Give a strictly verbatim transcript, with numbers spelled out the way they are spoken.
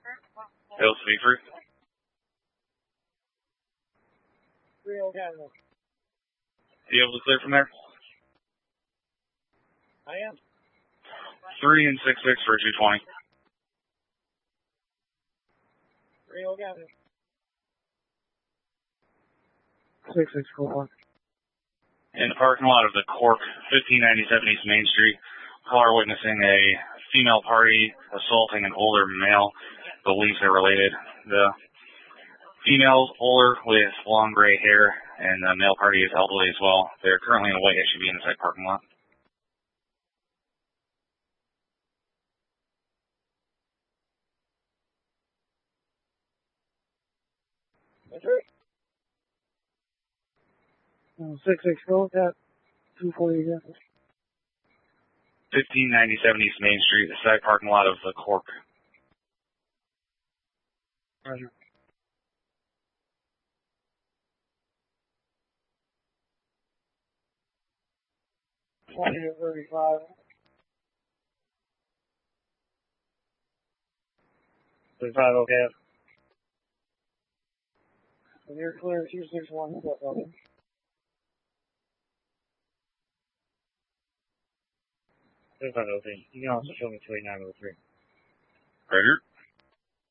Hill Speaker. three oh Canada. You able to clear from there? I am. Three and six six for two twenty. three oh Canada. six six four one. In the parking lot of the Cork, fifteen ninety-seven East Main Street, caller witnessing a female party assaulting an older male. Believes they're related. The female's older with long gray hair, and the male party is elderly as well. They're currently in a white S U V in the side parking lot. That's right. six six four, cat two forty again. fifteen ninety-seven East Main Street, the side parking lot of the Cork. Roger. twenty to thirty-five. thirty-five, okay. And you're clear, two six one, what's up? thirty-five, okay. You can also show me two eight nine oh three. Roger.